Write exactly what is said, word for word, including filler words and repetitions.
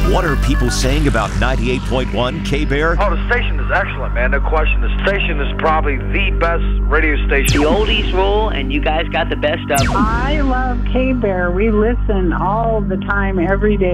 What are people saying about ninety-eight point one K-Bear? Oh, the station is excellent, man. No question. The station is probably the best radio station. The oldies rule, and you guys got the best of them. I love K-Bear. We listen all the time, every day.